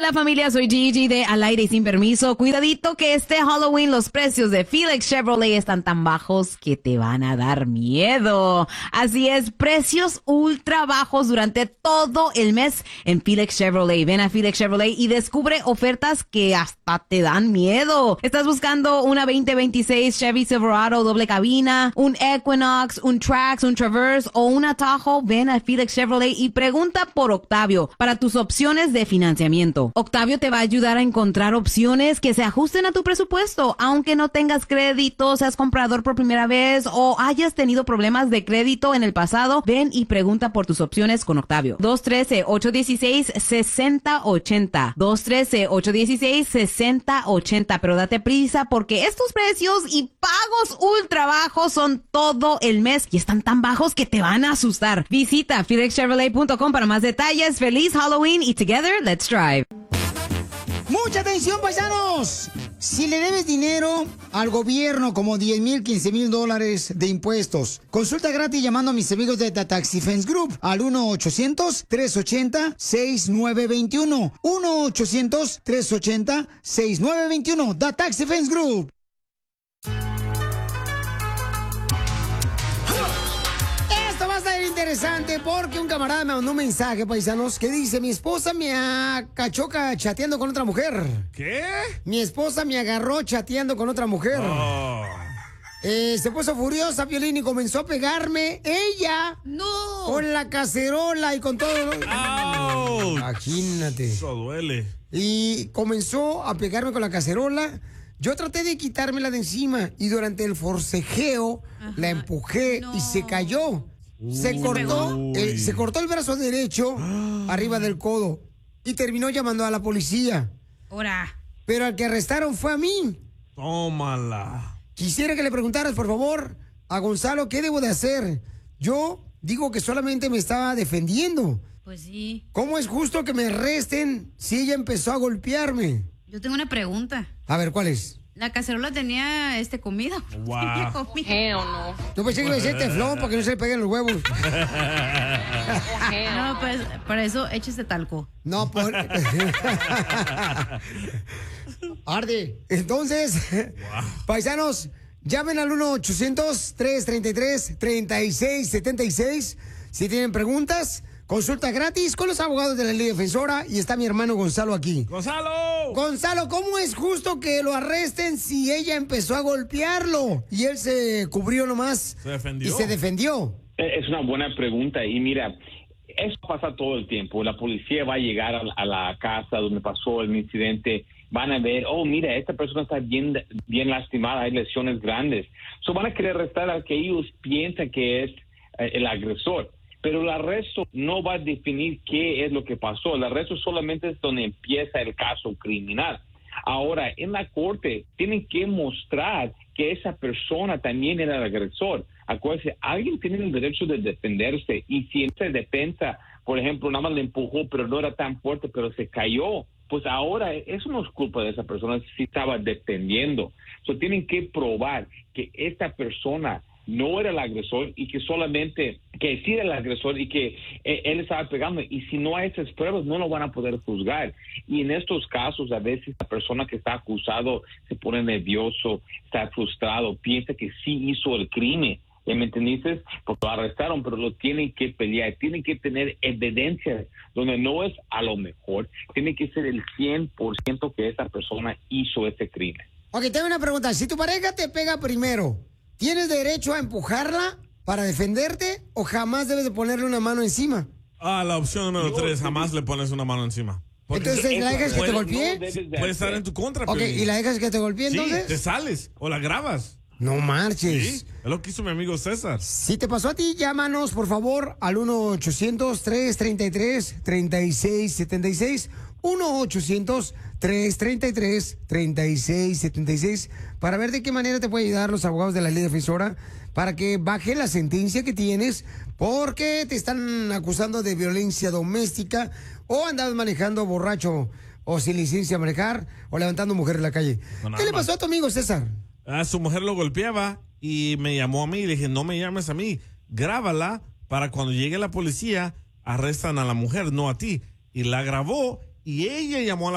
Hola familia, soy Gigi de Al Aire y Sin Permiso. Cuidadito que este Halloween los precios de Felix Chevrolet están tan bajos que te van a dar miedo. Así es, precios ultra bajos durante todo el mes en Felix Chevrolet. Ven a Felix Chevrolet y descubre ofertas que hasta te dan miedo. ¿Estás buscando una 2026 Chevy Silverado doble cabina, un Equinox, un Trax, un Traverse o un Tahoe? Ven a Felix Chevrolet y pregunta por Octavio para tus opciones de financiamiento. Octavio te va a ayudar a encontrar opciones que se ajusten a tu presupuesto, aunque no tengas crédito, seas comprador por primera vez o hayas tenido problemas de crédito en el pasado. Ven y pregunta por tus opciones con Octavio. 213-816-6080. 213-816-6080. Pero date prisa porque estos precios y pagos ultra bajos son todo el mes y están tan bajos que te van a asustar. Visita FelixChevrolet.com para más detalles. Feliz Halloween y together, let's drive. ¡Mucha atención, paisanos! Si le debes dinero al gobierno, como 10 mil, 15 mil dólares de impuestos, consulta gratis llamando a mis amigos de The Tax Defense Group al 1-800-380-6921. 1-800-380-6921. The Tax Defense Group. Interesante porque un camarada me mandó un mensaje, paisanos, que dice: mi esposa me cachó chateando con otra mujer. ¿Qué? Mi esposa me agarró chateando con otra mujer. Oh. Se puso furiosa, Piolín, y comenzó a pegarme ella. ¡No! Con la cacerola y con todo. ¡Auch! Imagínate. Eso duele. Y comenzó a pegarme con la cacerola. Yo traté de quitármela de encima y durante el forcejeo la empujé y se cayó. Se cortó el brazo derecho arriba del codo y terminó llamando a la policía. Ahora. Pero al que arrestaron fue a mí. Tómala. Quisiera que le preguntaras, por favor, a Gonzalo, ¿qué debo de hacer? Yo digo que solamente me estaba defendiendo. Pues sí. ¿Cómo es justo que me arresten si ella empezó a golpearme? Yo tengo una pregunta. A ver, ¿cuál es? La cacerola tenía comida. Wow. No. Yo pensé que iba a ser teflón para que no se le peguen los huevos. No, pues para eso échese talco. No, por... Arde. Entonces, paisanos, llamen al 1-800-333-3676 si tienen preguntas. Consulta gratis con los abogados de la Ley Defensora y está mi hermano Gonzalo aquí. ¡Gonzalo! Gonzalo, ¿cómo es justo que lo arresten si ella empezó a golpearlo y él se cubrió nomás? Se defendió. Y se defendió. Es una buena pregunta y mira, eso pasa todo el tiempo. La policía va a llegar a la casa donde pasó el incidente, van a ver, oh, mira, esta persona está bien lastimada, hay lesiones grandes. So van a querer arrestar al que ellos piensan que es el agresor. Pero el arresto no va a definir qué es lo que pasó. El arresto solamente es donde empieza el caso criminal. Ahora, en la corte tienen que mostrar que esa persona también era el agresor. Acuérdense, alguien tiene el derecho de defenderse y si esa defensa, por ejemplo, nada más le empujó pero no era tan fuerte, pero se cayó, pues ahora eso no es culpa de esa persona si estaba defendiendo. Tienen que probar que esta persona no era el agresor y que solamente, que sí era el agresor y que él estaba pegando. Y si no hay esas pruebas, no lo van a poder juzgar. Y en estos casos, a veces la persona que está acusado se pone nervioso, está frustrado, piensa que sí hizo el crimen. ¿Me entendiste? Porque lo arrestaron, pero lo tienen que pelear. Tienen que tener evidencia donde no es a lo mejor. Tiene que ser el 100% que esa persona hizo ese crimen. Ok, tengo una pregunta. Si tu pareja te pega primero, ¿tienes derecho a empujarla para defenderte o jamás debes de ponerle una mano encima? La opción número 3, jamás le pones una mano encima. Porque entonces, ¿la dejas que te golpee? Puede estar en tu contra. Ok, ¿y la dejas que te golpee entonces? Sí, te sales o la grabas. No marches. Sí, es lo que hizo mi amigo César. Si te pasó a ti, llámanos, por favor, al 1-800-333-3676. 1-800-333-3676 para ver de qué manera te puede ayudar los abogados de la Ley Defensora para que baje la sentencia que tienes porque te están acusando de violencia doméstica o andas manejando borracho o sin licencia a manejar o levantando mujer en la calle. ¿Qué le pasó a tu amigo César? Su mujer lo golpeaba y me llamó a mí y le dije, no me llames a mí, grábala para cuando llegue la policía arrestan a la mujer, no a ti. Y la grabó y ella llamó a la